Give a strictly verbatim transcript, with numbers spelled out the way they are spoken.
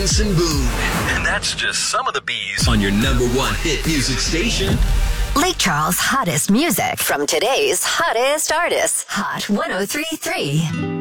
Benson Boone. And that's just some of the bees on your number one hit music station. Lake Charles' hottest music from today's hottest artists. Hot one oh three point three.